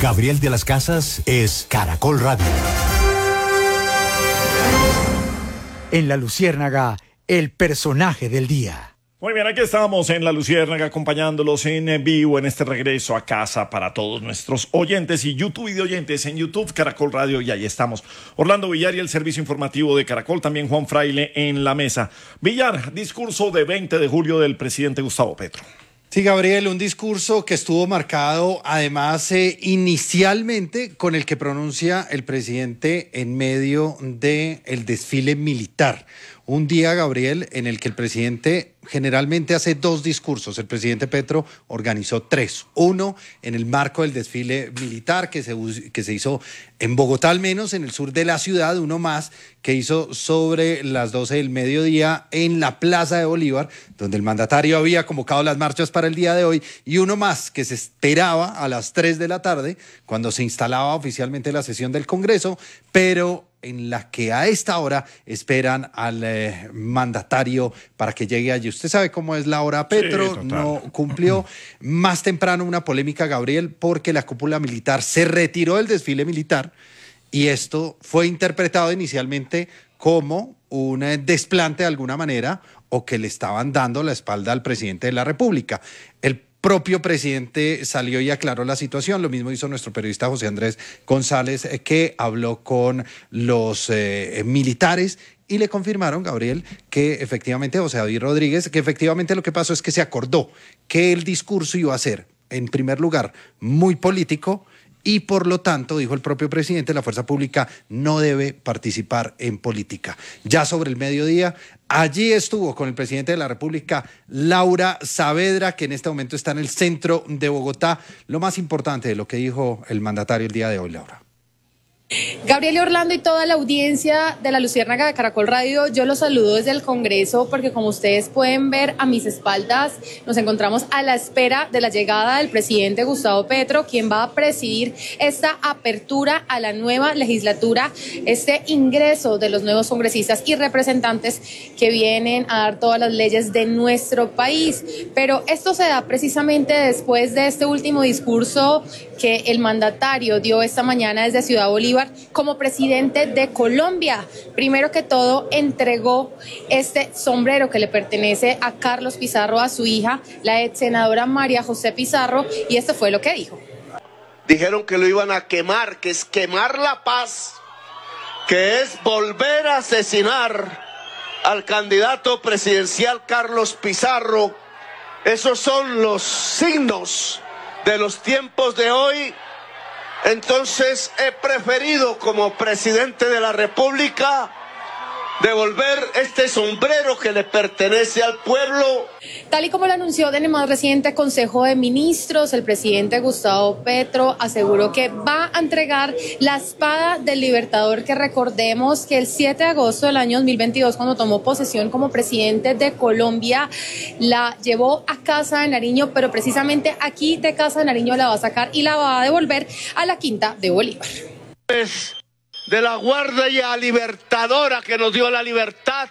Gabriel de las Casas es Caracol Radio. En La Luciérnaga, el personaje del día. Muy bien, aquí estamos en La Luciérnaga acompañándolos en vivo en este regreso a casa para todos nuestros oyentes y YouTube y de oyentes en YouTube, Caracol Radio, y ahí estamos. Orlando Villar y el servicio informativo de Caracol, también Juan Fraile en la mesa. Villar, discurso de 20 de julio del presidente Gustavo Petro. Sí, Gabriel, un discurso que estuvo marcado además inicialmente con el que pronuncia el presidente en medio del desfile militar. Un día, Gabriel, en el que el presidente generalmente hace dos discursos. El presidente Petro organizó tres. Uno en el marco del desfile militar que se hizo en Bogotá, al menos en el sur de la ciudad. Uno más que hizo sobre las 12 del mediodía en la Plaza de Bolívar, donde el mandatario había convocado las marchas para el día de hoy. Y uno más que se esperaba a las 3 de la tarde, cuando se instalaba oficialmente la sesión del Congreso, pero en la que a esta hora esperan al mandatario para que llegue allí. Usted sabe cómo es la hora Petro, sí, no cumplió. Más temprano una polémica, Gabriel, porque la cúpula militar se retiró del desfile militar y esto fue interpretado inicialmente como un desplante de alguna manera o que le estaban dando la espalda al presidente de la República. El propio presidente salió y aclaró la situación. Lo mismo hizo nuestro periodista José Andrés González, que habló con los militares y le confirmaron, Gabriel, que efectivamente, José David Rodríguez, que efectivamente lo que pasó es que se acordó que el discurso iba a ser, en primer lugar, muy político, y por lo tanto, dijo el propio presidente, la fuerza pública no debe participar en política. Ya sobre el mediodía, allí estuvo con el presidente de la República, Laura Saavedra, que en este momento está en el centro de Bogotá. Lo más importante de lo que dijo el mandatario el día de hoy, Laura. Gabriel y Orlando y toda la audiencia de La Luciérnaga de Caracol Radio, yo los saludo desde el Congreso porque, como ustedes pueden ver a mis espaldas, nos encontramos a la espera de la llegada del presidente Gustavo Petro, quien va a presidir esta apertura a la nueva legislatura, este ingreso de los nuevos congresistas y representantes que vienen a dar todas las leyes de nuestro país. Pero esto se da precisamente después de este último discurso que el mandatario dio esta mañana desde Ciudad Bolívar como presidente de Colombia. Primero que todo, entregó este sombrero que le pertenece a Carlos Pizarro, a su hija, la ex senadora María José Pizarro, y esto fue lo que dijo. Dijeron que lo iban a quemar, que es quemar la paz, que es volver a asesinar al candidato presidencial Carlos Pizarro. Esos son los signos de los tiempos de hoy. Entonces he preferido, como presidente de la República, devolver este sombrero que le pertenece al pueblo. Tal y como lo anunció en el más reciente Consejo de Ministros, el presidente Gustavo Petro aseguró que va a entregar la espada del Libertador, que recordemos que el 7 de agosto del año 2022, cuando tomó posesión como presidente de Colombia, la llevó a Casa de Nariño, pero precisamente aquí de Casa de Nariño la va a sacar y la va a devolver a la Quinta de Bolívar. De la guardia libertadora que nos dio la libertad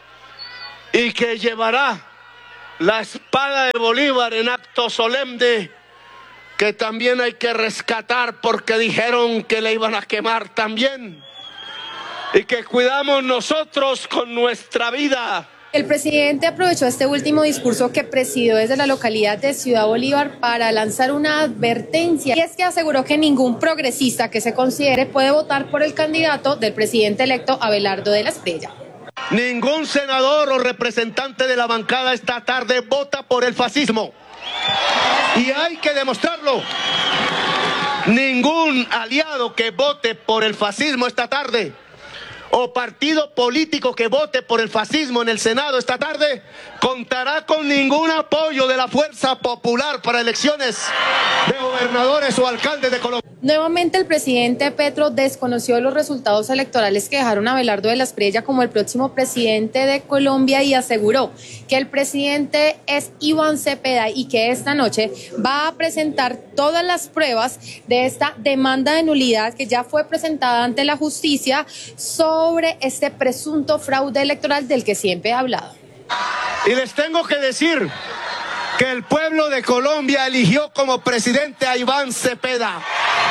y que llevará la espada de Bolívar en acto solemne, que también hay que rescatar porque dijeron que le iban a quemar también, y que cuidamos nosotros con nuestra vida. El presidente aprovechó este último discurso que presidió desde la localidad de Ciudad Bolívar para lanzar una advertencia, y es que aseguró que ningún progresista que se considere puede votar por el candidato del presidente electo Abelardo de la Espriella. Ningún senador o representante de la bancada esta tarde vota por el fascismo, y hay que demostrarlo. Ningún aliado que vote por el fascismo esta tarde o partido político que vote por el fascismo en el Senado esta tarde contará con ningún apoyo de la Fuerza Popular para elecciones de gobernadores o alcaldes de Colombia. Nuevamente el presidente Petro desconoció los resultados electorales que dejaron a Abelardo de la Espriella como el próximo presidente de Colombia y aseguró que el presidente es Iván Cepeda y que esta noche va a presentar todas las pruebas de esta demanda de nulidad que ya fue presentada ante la justicia sobre este presunto fraude electoral del que siempre he hablado. Y les tengo que decir que el pueblo de Colombia eligió como presidente a Iván Cepeda.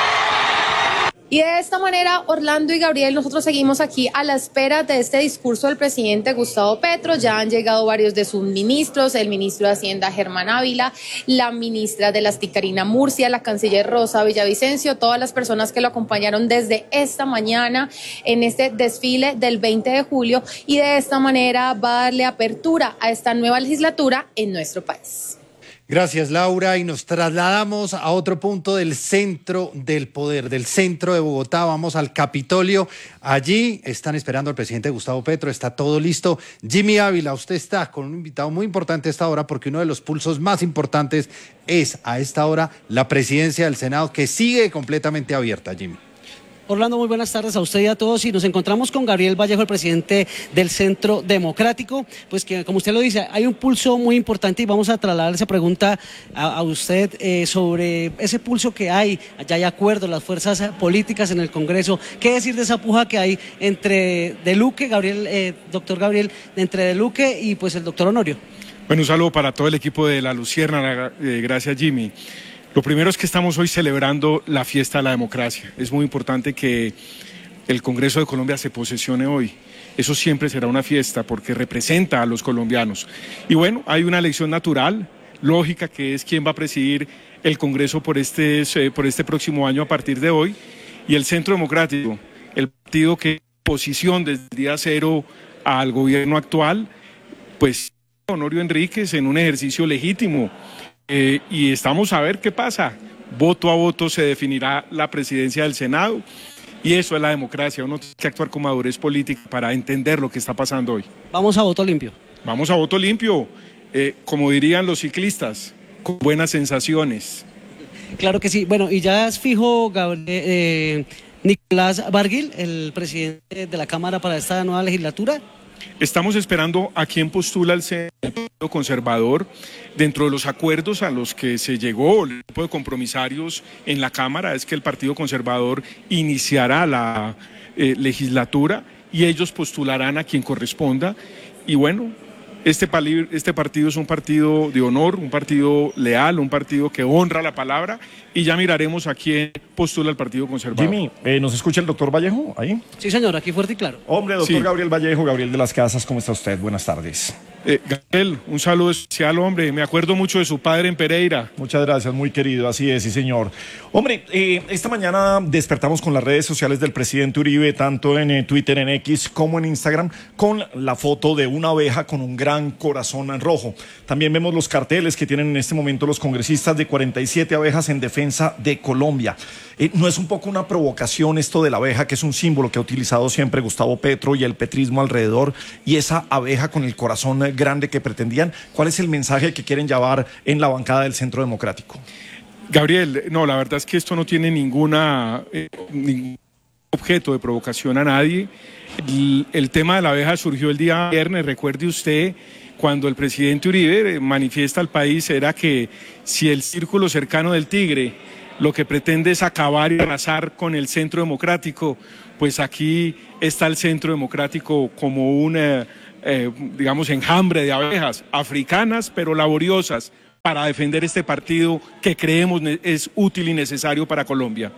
Y de esta manera, Orlando y Gabriel, nosotros seguimos aquí a la espera de este discurso del presidente Gustavo Petro. Ya han llegado varios de sus ministros, el ministro de Hacienda Germán Ávila, la ministra de las TIC Karina Murcia, la canciller Rosa Villavicencio, todas las personas que lo acompañaron desde esta mañana en este desfile del 20 de julio. Y de esta manera va a darle apertura a esta nueva legislatura en nuestro país. Gracias, Laura, y nos trasladamos a otro punto del centro del poder, del centro de Bogotá. Vamos al Capitolio. Allí están esperando al presidente Gustavo Petro, está todo listo. Jimmy Ávila, usted está con un invitado muy importante a esta hora, porque uno de los pulsos más importantes es a esta hora la presidencia del Senado, que sigue completamente abierta, Jimmy. Orlando, muy buenas tardes a usted y a todos, y nos encontramos con Gabriel Vallejo, el presidente del Centro Democrático, pues que como usted lo dice, hay un pulso muy importante y vamos a trasladar esa pregunta a usted sobre ese pulso que hay. Ya hay acuerdo, las fuerzas políticas en el Congreso. ¿Qué decir de esa puja que hay entre De Luque, doctor Gabriel, entre De Luque y pues el doctor Honorio? Bueno, un saludo para todo el equipo de La Luciérnaga, gracias Jimmy. Lo primero es que estamos hoy celebrando la fiesta de la democracia. Es muy importante que el Congreso de Colombia se posesione hoy. Eso siempre será una fiesta porque representa a los colombianos. Y bueno, hay una elección natural, lógica, que es quién va a presidir el Congreso por este próximo año a partir de hoy. Y el Centro Democrático, el partido que posición desde el día cero al gobierno actual, pues Honorio Enríquez en un ejercicio legítimo. Y estamos a ver qué pasa. Voto a voto se definirá la presidencia del Senado y eso es la democracia. Uno tiene que actuar con madurez política para entender lo que está pasando hoy. Vamos a voto limpio. Vamos a voto limpio, como dirían los ciclistas, con buenas sensaciones. Claro que sí. Bueno, y ya es fijo Nicolás Barguil, el presidente de la Cámara para esta nueva legislatura. Estamos esperando a quién postula el Partido Conservador. Dentro de los acuerdos a los que se llegó, el grupo de compromisarios en la Cámara es que el Partido Conservador iniciará la legislatura y ellos postularán a quien corresponda. Y bueno, este partido es un partido de honor, un partido leal, un partido que honra la palabra y ya miraremos a quién postula el Partido Conservador. Jimmy, ¿nos escucha el doctor Vallejo ahí? Sí, señor, aquí fuerte y claro. Hombre, doctor Sí. Gabriel Vallejo, Gabriel de las Casas, ¿cómo está usted? Buenas tardes. Gabriel, un saludo especial, hombre. Me acuerdo mucho de su padre en Pereira. Muchas gracias, muy querido, así es, sí señor. Hombre, esta mañana despertamos con las redes sociales del presidente Uribe, tanto en Twitter, en X, como en Instagram, con la foto de una abeja con un gran corazón en rojo. También vemos los carteles que tienen en este momento los congresistas de 47 abejas en defensa de Colombia. ¿No es un poco una provocación esto de la abeja, que es un símbolo que ha utilizado siempre Gustavo Petro y el petrismo alrededor, y esa abeja con el corazón grande que pretendían? ¿Cuál es el mensaje que quieren llevar en la bancada del Centro Democrático? Gabriel, no, la verdad es que esto no tiene ningún objeto de provocación a nadie. El tema de la abeja surgió el día viernes, recuerde usted, cuando el presidente Uribe manifiesta al país era que si el círculo cercano del Tigre lo que pretende es acabar y arrasar con el Centro Democrático, pues aquí está el Centro Democrático como un, digamos, enjambre de abejas africanas pero laboriosas para defender este partido que creemos es útil y necesario para Colombia.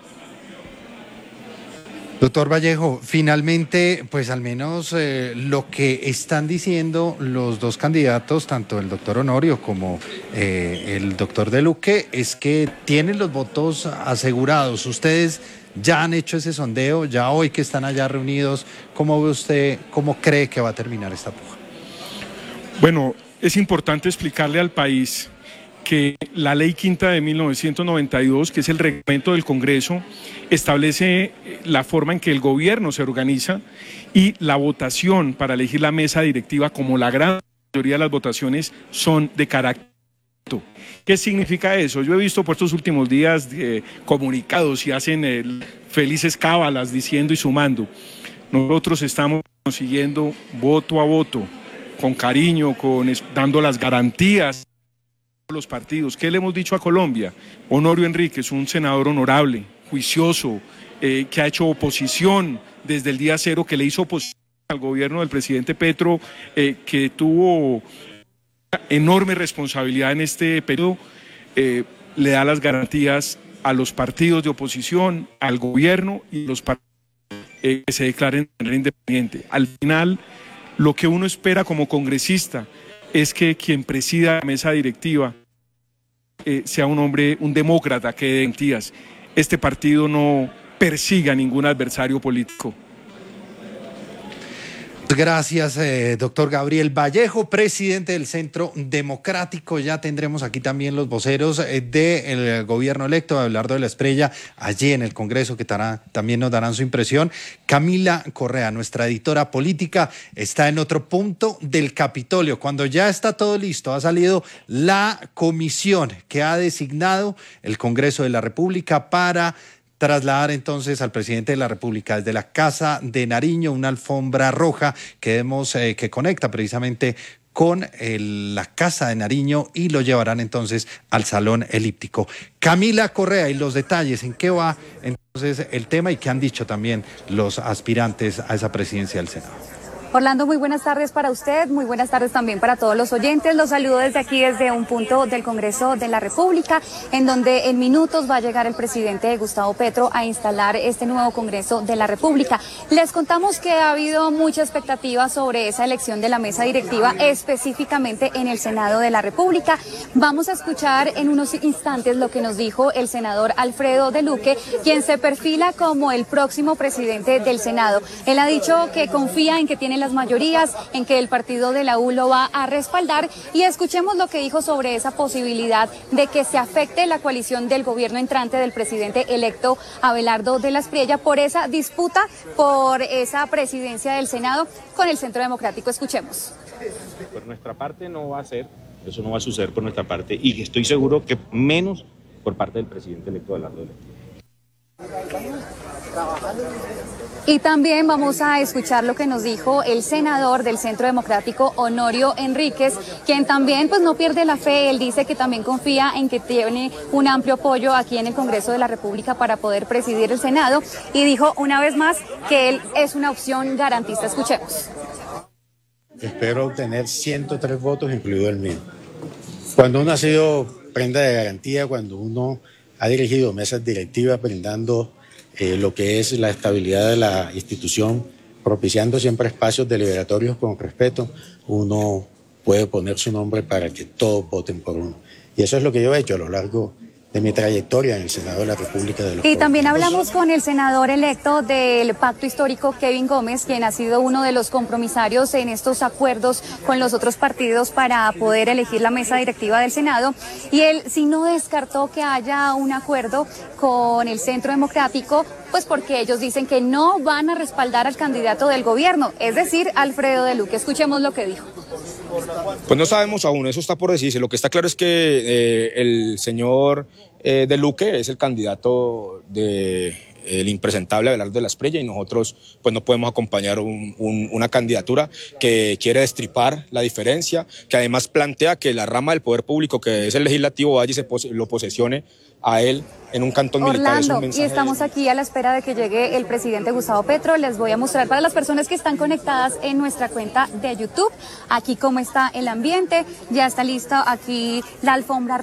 Doctor Vallejo, finalmente, pues al menos lo que están diciendo los dos candidatos, tanto el doctor Honorio como el doctor De Luque, es que tienen los votos asegurados. Ustedes ya han hecho ese sondeo, ya hoy que están allá reunidos, ¿cómo ve usted, cómo cree que va a terminar esta puja? Bueno, es importante explicarle al país que la Ley Quinta de 1992, que es el reglamento del Congreso, establece la forma en que el gobierno se organiza y la votación para elegir la mesa directiva, como la gran mayoría de las votaciones, son de carácter. ¿Qué significa eso? Yo he visto por estos últimos días comunicados y hacen felices cábalas diciendo y sumando. Nosotros estamos consiguiendo voto a voto, con cariño, dando las garantías a los partidos. ¿Qué le hemos dicho a Colombia? Honorio Enríquez, un senador honorable, juicioso, que ha hecho oposición desde el día cero, que le hizo oposición al gobierno del presidente Petro, que tuvo enorme responsabilidad en este periodo, le da las garantías a los partidos de oposición, al gobierno y los partidos que se declaren de manera independiente. Al final, lo que uno espera como congresista es que quien presida la mesa directiva sea un hombre, un demócrata que dé garantías. Este partido no persiga a ningún adversario político. Gracias, doctor Gabriel Vallejo, presidente del Centro Democrático. Ya tendremos aquí también los voceros del gobierno electo, Abelardo de la Espriella, allí en el Congreso, que también nos darán su impresión. Camila Correa, nuestra editora política, está en otro punto del Capitolio. Cuando ya está todo listo, ha salido la comisión que ha designado el Congreso de la República para trasladar entonces al presidente de la República desde la Casa de Nariño, una alfombra roja que conecta precisamente con la Casa de Nariño, y lo llevarán entonces al Salón Elíptico. Camila Correa, y los detalles, en qué va entonces el tema y qué han dicho también los aspirantes a esa presidencia del Senado. Orlando, muy buenas tardes para usted, muy buenas tardes también para todos los oyentes. Los saludo desde aquí, desde un punto del Congreso de la República, en donde en minutos va a llegar el presidente Gustavo Petro a instalar este nuevo Congreso de la República. Les contamos que ha habido mucha expectativa sobre esa elección de la mesa directiva, específicamente en el Senado de la República. Vamos a escuchar en unos instantes lo que nos dijo el senador Alfredo de Luque, quien se perfila como el próximo presidente del Senado. Él ha dicho que confía en que tiene las mayorías, en que el partido de la U lo va a respaldar, y escuchemos lo que dijo sobre esa posibilidad de que se afecte la coalición del gobierno entrante del presidente electo Abelardo de la Espriella por esa disputa por esa presidencia del Senado con el Centro Democrático. Escuchemos. Por nuestra parte no va a ser, eso no va a suceder por nuestra parte, y estoy seguro que menos por parte del presidente electo Abelardo de la Espriella. Y también vamos a escuchar lo que nos dijo el senador del Centro Democrático, Honorio Enríquez, quien también pues no pierde la fe. Él dice que también confía en que tiene un amplio apoyo aquí en el Congreso de la República para poder presidir el Senado, y dijo una vez más que él es una opción garantista. Escuchemos. Espero obtener 103 votos, incluido el mío. Cuando uno ha sido prenda de garantía, cuando uno ha dirigido mesas directivas brindando lo que es la estabilidad de la institución, propiciando siempre espacios deliberatorios con respeto, uno puede poner su nombre para que todos voten por uno. Y eso es lo que yo he hecho a lo largo de mi trayectoria en el Senado de la República de los Y también hablamos con el senador electo del Pacto Histórico, Kevin Gómez, quien ha sido uno de los compromisarios en estos acuerdos con los otros partidos para poder elegir la mesa directiva del Senado. Y él sí no descartó que haya un acuerdo con el Centro Democrático, pues porque ellos dicen que no van a respaldar al candidato del gobierno, es decir, Alfredo de Luque. Escuchemos lo que dijo. Pues no sabemos aún, eso está por decirse. Lo que está claro es que el señor de Luque es el candidato del impresentable Abelardo de la Espriella, y nosotros pues no podemos acompañar una candidatura que quiere destripar la diferencia, que además plantea que la rama del poder público, que es el legislativo, vaya y lo posesione a él en un cantón militar. Orlando, y estamos aquí a la espera de que llegue el presidente Gustavo Petro. Les voy a mostrar para las personas que están conectadas en nuestra cuenta de YouTube, aquí cómo está el ambiente. Ya está lista aquí la alfombra